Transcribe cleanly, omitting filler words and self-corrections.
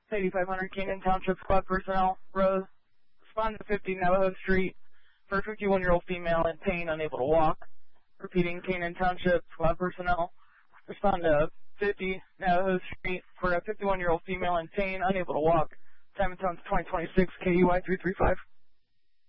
8500 Canaan Township Squad personnel. Rose, respond to 50 Navajo Street for a 51-year-old female in pain, unable to walk. Repeating, Canaan Township Squad personnel. Respond to 50 Navajo Street for a 51-year-old female in pain, unable to walk. Time and tone's 2026, KUI 335.